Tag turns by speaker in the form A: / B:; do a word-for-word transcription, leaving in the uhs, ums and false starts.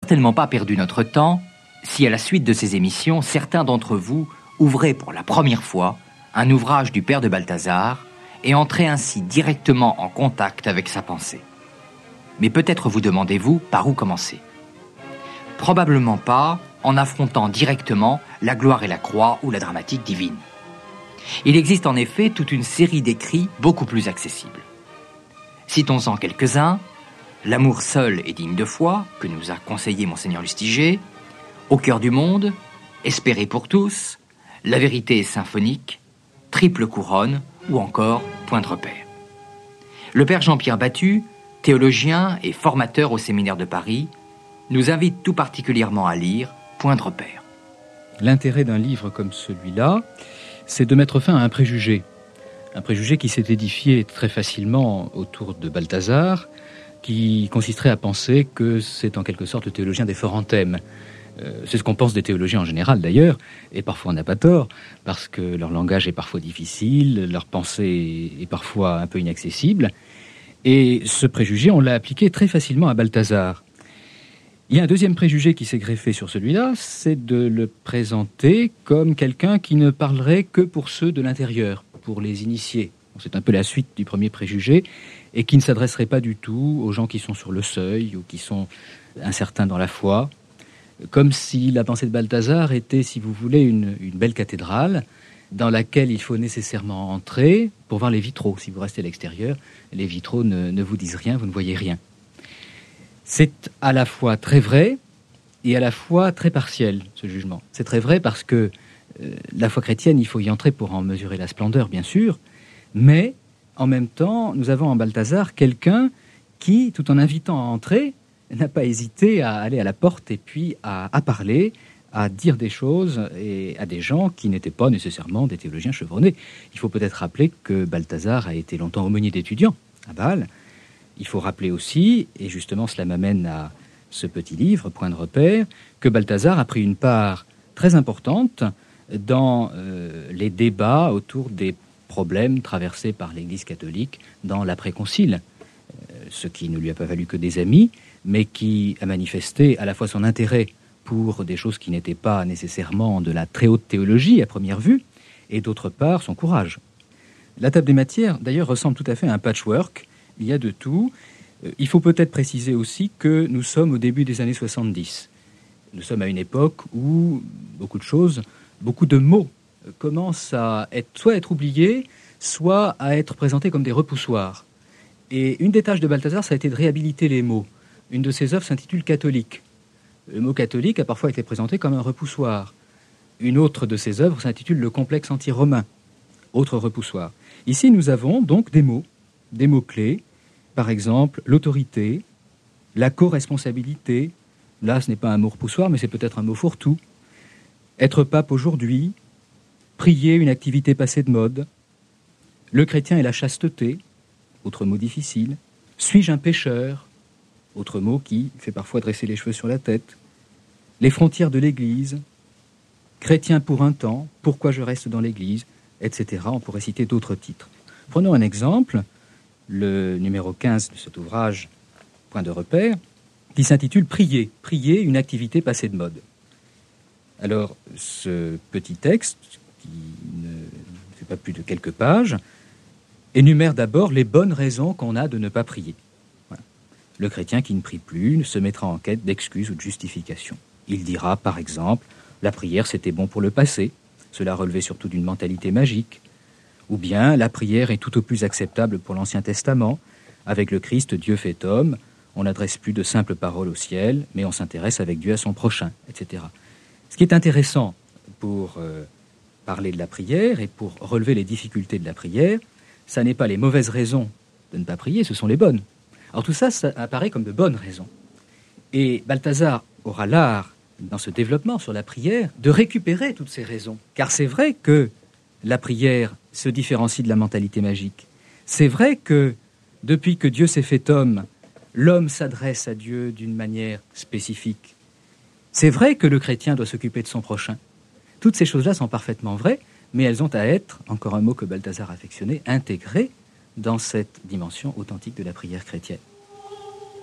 A: certainement pas perdu notre temps si, à la suite de ces émissions, certains d'entre vous ouvraient pour la première fois un ouvrage du père de Balthazar et entraient ainsi directement en contact avec sa pensée. Mais peut-être vous demandez-vous par où commencer. Probablement pas en affrontant directement la gloire et la croix ou la dramatique divine. Il existe en effet toute une série d'écrits beaucoup plus accessibles. Citons-en quelques-uns: L'amour seul est digne de foi, que nous a conseillé Monseigneur Lustiger, Au cœur du monde, Espérer pour tous, La vérité est symphonique, Triple couronne ou encore Point de repère. Le père Jean-Pierre Battu, théologien et formateur au séminaire de Paris, nous invite tout particulièrement à lire Point de repère.
B: L'intérêt d'un livre comme celui-là, c'est de mettre fin à un préjugé. Un préjugé qui s'est édifié très facilement autour de Balthazar, qui consisterait à penser que c'est en quelque sorte le théologien des forts anthèmes. Euh, c'est ce qu'on pense des théologiens en général d'ailleurs, et parfois on n'a pas tort, parce que leur langage est parfois difficile, leur pensée est parfois un peu inaccessible, et ce préjugé, on l'a appliqué très facilement à Balthazar. Il y a un deuxième préjugé qui s'est greffé sur celui-là, c'est de le présenter comme quelqu'un qui ne parlerait que pour ceux de l'intérieur, pour les initiés. C'est un peu la suite du premier préjugé, et qui ne s'adresserait pas du tout aux gens qui sont sur le seuil ou qui sont incertains dans la foi, comme si la pensée de Balthazar était, si vous voulez, une, une belle cathédrale dans laquelle il faut nécessairement entrer pour voir les vitraux. Si vous restez à l'extérieur, les vitraux ne, ne vous disent rien, vous ne voyez rien. C'est à la fois très vrai et à la fois très partiel, ce jugement. C'est très vrai parce que euh, la foi chrétienne, il faut y entrer pour en mesurer la splendeur, bien sûr, mais en même temps, nous avons en Balthazar quelqu'un qui, tout en invitant à entrer, n'a pas hésité à aller à la porte et puis à, à parler, à dire des choses et à des gens qui n'étaient pas nécessairement des théologiens chevronnés. Il faut peut-être rappeler que Balthazar a été longtemps aumônier d'étudiants à Bâle. Il faut rappeler aussi, et justement cela m'amène à ce petit livre, Point de repère, que Balthazar a pris une part très importante dans euh, les débats autour des problèmes traversés par l'Église catholique dans l'après-concile, euh, ce qui ne lui a pas valu que des amis, mais qui a manifesté à la fois son intérêt pour des choses qui n'étaient pas nécessairement de la très haute théologie à première vue, et d'autre part son courage. La table des matières, d'ailleurs, ressemble tout à fait à un patchwork. Il y a de tout. Il faut peut-être préciser aussi que nous sommes au début des années soixante-dix. Nous sommes à une époque où beaucoup de choses, beaucoup de mots commencent à être, soit à être oubliés, soit à être présentés comme des repoussoirs. Et une des tâches de Balthazar, ça a été de réhabiliter les mots. Une de ses œuvres s'intitule « Catholique ». Le mot « catholique » a parfois été présenté comme un repoussoir. Une autre de ses œuvres s'intitule « Le complexe anti-romain », autre repoussoir. Ici, nous avons donc des mots, des mots-clés. Par exemple, l'autorité, la co-responsabilité. Là, ce n'est pas un mot repoussoir, mais c'est peut-être un mot fourre-tout. Être pape aujourd'hui, prier, une activité passée de mode. Le chrétien et la chasteté, autre mot difficile. Suis-je un pécheur? Autre mot qui fait parfois dresser les cheveux sur la tête. Les frontières de l'Église. Chrétien pour un temps, pourquoi je reste dans l'Église, et cetera. On pourrait citer d'autres titres. Prenons un exemple. Le numéro quinze de cet ouvrage, Point de repère, qui s'intitule « Prier ». Prier, une activité passée de mode. Alors, ce petit texte, qui ne fait pas plus de quelques pages, énumère d'abord les bonnes raisons qu'on a de ne pas prier. Voilà. Le chrétien qui ne prie plus se mettra en quête d'excuses ou de justifications. Il dira, par exemple, la prière c'était bon pour le passé, cela relevait surtout d'une mentalité magique. Ou bien, la prière est tout au plus acceptable pour l'Ancien Testament. Avec le Christ, Dieu fait homme. On n'adresse plus de simples paroles au ciel, mais on s'intéresse avec Dieu à son prochain, et cetera. Ce qui est intéressant pour euh, parler de la prière et pour relever les difficultés de la prière, ça n'est pas les mauvaises raisons de ne pas prier, ce sont les bonnes. Alors tout ça, ça apparaît comme de bonnes raisons. Et Balthazar aura l'art, dans ce développement sur la prière, de récupérer toutes ces raisons. Car c'est vrai que la prière se différencie de la mentalité magique. C'est vrai que, depuis que Dieu s'est fait homme, l'homme s'adresse à Dieu d'une manière spécifique. C'est vrai que le chrétien doit s'occuper de son prochain. Toutes ces choses-là sont parfaitement vraies, mais elles ont à être, encore un mot que Balthazar affectionnait, intégrées dans cette dimension authentique de la prière chrétienne.